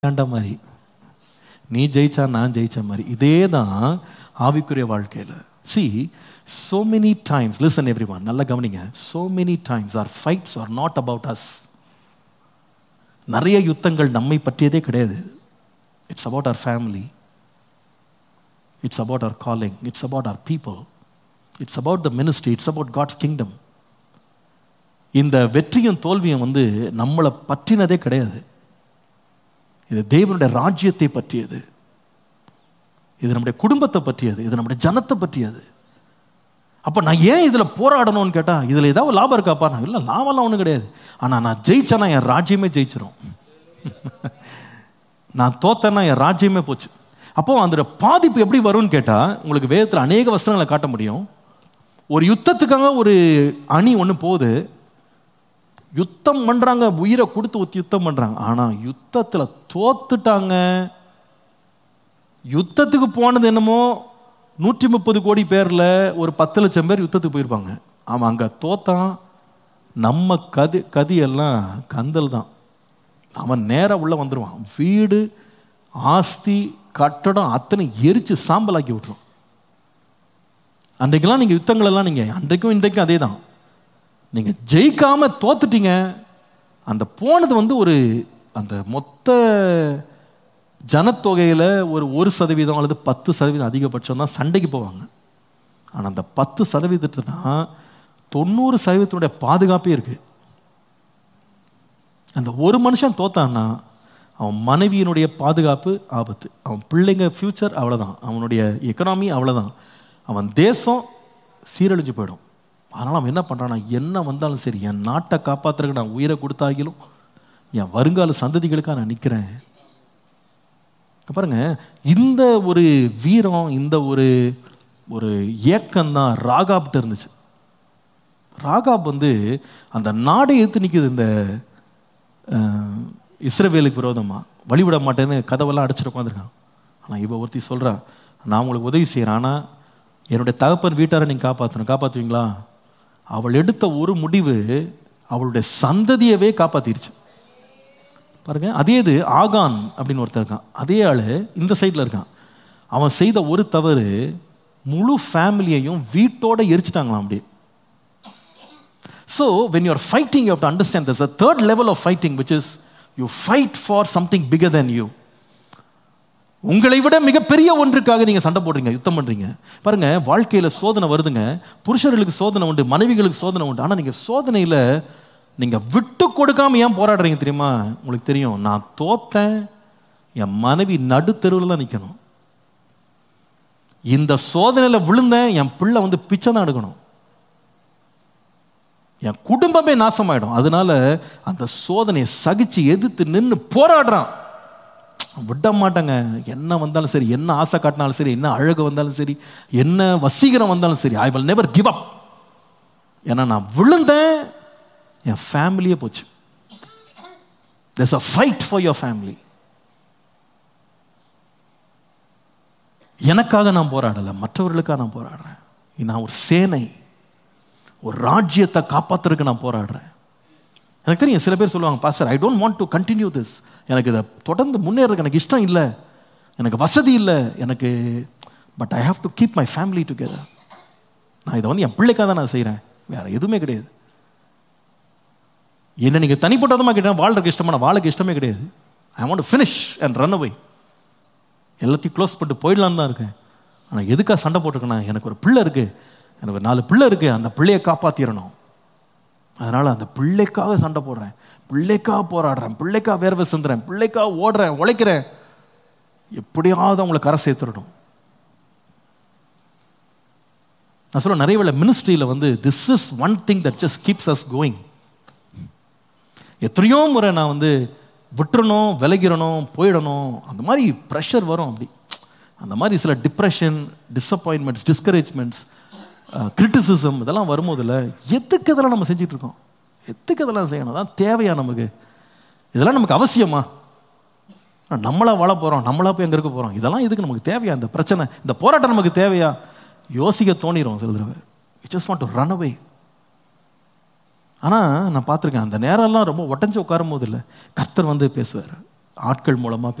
விளையாண்ட மாதிரி, நீ ஜெயிச்சா நான் ஜெயிச்ச மாதிரி. இதே தான் ஆவிக்குரிய வாழ்க்கையில். See, so many times, listen everyone, நல்லா கவனிங்க, so many times our fights are not about us. நிறைய யுத்தங்கள் நம்மை பற்றியதே கிடையாது. It's about our family. It's about our calling. It's about our people. It's about the ministry. It's about God's kingdom. இந்த வெற்றியும் தோல்வியும் நம்மளை பற்றினதே கிடையாது. இது தேவனுடைய ராஜ்யத்தை பற்றியது, இது நம்முடைய குடும்பத்தை பற்றியது, இது நம்முடைய ஜனத்தை பற்றியது. அப்போ நான் ஏன் இதில் போராடணும்னு கேட்டால், இதில் ஏதாவது லாபம் இருக்காப்பா? நான் இல்லை, லாபம்லாம் ஒன்றும் கிடையாது. ஆனால் நான் ஜெயிச்சேன்னா என் ராஜ்யமே ஜெயிச்சிடும், நான் தோத்தேன்னா என் ராஜ்யமே போச்சு. அப்போ அந்த பாதிப்பு எப்படி வரும்னு கேட்டால், உங்களுக்கு வேதத்தில் அநேக வசனங்களை காட்ட முடியும். ஒரு யுத்தத்துக்காக ஒரு அணி ஒன்று போகுது, யுத்தம் பண்ணுறாங்க, உயிரை கொடுத்து யுத்தம் பண்ணுறாங்க. ஆனால் யுத்தத்தில் தோத்துட்டாங்க. யுத்தத்துக்கு போனது என்னமோ 130 கோடி பேரில் ஒரு 10 லட்சம் பேர் யுத்தத்துக்கு போயிருப்பாங்க. அவன் அங்கே தோத்தான். நம்ம கதியெல்லாம் கந்தல் தான். அவன் நேராக உள்ளே வந்துடுவான். வீடு, ஆஸ்தி, கட்டடம் அத்தனை எரித்து சாம்பலாக்கி விட்டுரும். அன்றைக்கெல்லாம் நீங்கள் யுத்தங்களெல்லாம் நீங்கள் அன்றைக்கும் இன்றைக்கும் அதே தான். நீங்கள் ஜெயிக்காமல் தோத்துட்டீங்க. அந்த போனது ஒரு அந்த மொத்த ஜனத்தொகையில் ஒரு 1% அல்லது 10% அதிகபட்சம் தான் சண்டைக்கு போவாங்க. ஆனால் அந்த 10%னா 90% பாதுகாப்பே இருக்கு. அந்த ஒரு மனுஷன் தோத்தான்னா அவன் மனைவியினுடைய பாதுகாப்பு ஆபத்து, அவன் பிள்ளைங்க ஃபியூச்சர் அவ்வளோதான், அவனுடைய எக்கனாமி அவ்வளோதான், அவன் தேசம் சீரழிஞ்சு போயிடும். அதனால் அவன் என்ன பண்ணுறான்னா, என்ன வந்தாலும் சரி, என் நாட்டை காப்பாற்றுறதுக்கு நான் உயிரை கொடுத்தாகிலும் என் வருங்கால சந்ததிகளுக்காக நான் நிற்கிறேன். பாருங்க, இந்த ஒரு வீரம், இந்த ஒரு ஏக்கம்தான் ராகாப்கிட்ட இருந்துச்சு. ராகாப் அந்த நாடை எடுத்து நிற்குது. இந்த இஸ்ரவேலுக்கு விரோதமாக வழிவிட மாட்டேன்னு கதவெல்லாம் அடிச்சுட்டு உட்காந்துருக்கான். ஆனால் இவ ஒருத்தி சொல்கிறா, நான் உங்களுக்கு உதவி செய்கிறேன், ஆனால் என்னுடைய தகப்பன் வீட்டாரை நீங்கள் காப்பாற்றுவீங்களா? அவள் எடுத்த ஒரு முடிவு அவளுடைய சந்ததியவே காப்பாற்றிருச்சு. பாருங்க, அதே இது ஆகான் அப்படின்னு ஒருத்தர் இருக்கான், அதே ஆள் இந்த சைடில் இருக்கான். அவன் செய்த ஒரு தவறு முழு ஃபேமிலியையும் வீட்டோட எரிச்சிட்டாங்களாம் அப்படியே. So when you are fighting, you have to understand there's a third level of fighting, which is you fight for something bigger than you. உங்களை விட மிகப்பெரிய ஒன்றுக்காக நீங்கள் சண்டை போடுறீங்க, யுத்தம் பண்ணுறீங்க. பாருங்க, வாழ்க்கையில் சோதனை வருதுங்க. புருஷர்களுக்கு சோதனை உண்டு, மனைவிகளுக்கு சோதனை உண்டு. ஆனால் நீங்கள் சோதனையில் நீங்கள் விட்டு கொடுக்காம ஏன் போராடுறீங்க தெரியுமா? உங்களுக்கு தெரியும், நான் தோத்தேன், என் மனைவி நடுத்தெருவில் தான் நிற்கணும். இந்த சோதனையில் விழுந்தேன், என் பிள்ளை பிச்சை தான் எடுக்கணும், என் குடும்பமே நாசமாயிடும். அதனால அந்த சோதனையை சகிச்சு எதிர்த்து நின்று போராடுறான். விட மாட்டாங்க. என்ன வந்தாலும் சரி, என்ன ஆசை காட்டினாலும் சரி, என்ன அழகு வந்தாலும் சரி, என்ன வசீகரம் வந்தாலும் சரி, I will never give up. ஏன்னா நான் விழுந்தேன், என் ஃபேமிலியே போச்சு. there's a fight for your family. எனக்காக நான் போராடலை, மற்றவர்களுக்காக நான் போராடுறேன். நான் ஒரு சேனை, ஒரு ராஜ்யத்தை காப்பாற்றுறதுக்கு நான் போராடுறேன். எனக்கு தெரியும், சில பேர் சொல்லுவாங்க, pastor I don't want to continue this, எனக்கு இதை தொடர்ந்து முன்னேறதுக்கு எனக்கு இஷ்டம் இல்லை, எனக்கு வசதி இல்லை, எனக்கு but I have to keep my family together. நான் இதை என் பிள்ளைக்காக தான் நான் செய்கிறேன், வேற எதுவுமே கிடையாது. என்ன நீங்கள் தனிப்பட்டதமாக கேட்டால் வாழ்றதுக்கு இஷ்டமான வாழக்கு இஷ்டமே கிடையாது. I want to finish and run away, எல்லாத்தையும் க்ளோஸ் பண்ணிட்டு போயிடலான்னு தான் இருக்கேன். ஆனால் எதுக்காக சண்டை போட்டிருக்கேன்னா, எனக்கு ஒரு பிள்ளை இருக்குது, எனக்கு ஒரு 4 பிள்ளை இருக்குது, அந்த பிள்ளையை காப்பாற்றிடணும். அதனால் அந்த பிள்ளைக்காக சண்டை போடுறேன், பிள்ளைக்காக போராடுறேன், பிள்ளைக்காக வேர்வை சிந்துறேன், பிள்ளைக்காக ஓடுறேன், உழைக்கிறேன், எப்படியாவது அவங்களை கரை சேர்த்துடணும். நான் சொல்ல, நிறைய வேளை மினிஸ்ட்ரியில் this is one thing that just keeps as going. எத்தனையோ முறை நான் விட்டுறணும், விலகிடணும், போயிடணும், அந்த மாதிரி ப்ரெஷர் வரும். அப்படி அந்த மாதிரி சில டிப்ரெஷன், டிஸப்பாயின்மெண்ட்ஸ், டிஸ்கரேஜ்மெண்ட்ஸ், கிரிட்டிசிசம் இதெல்லாம் வரும்போதில் எதுக்கு இதெல்லாம் நம்ம செஞ்சுட்டு இருக்கோம்? எதுக்கு இதெல்லாம் செய்யணும்? அதான் தேவையா நமக்கு? இதெல்லாம் நமக்கு அவசியமா? நம்மளா வாழ போகிறோம், நம்மளா போய் எங்கே இருக்க போகிறோம், இதெல்லாம் எதுக்கு நமக்கு தேவையா? இந்த பிரச்சனை, இந்த போராட்டம் நமக்கு தேவையா? யோசிக்க தோணிடும் சில தடவை. You just want to run away. ஆனால் நான் பார்த்துருக்கேன், அந்த நேரம்லாம் ரொம்ப உடஞ்சி உட்காரும் போது இல்லை, கர்த்தர் பேசுவார். ஆட்கள் மூலமாக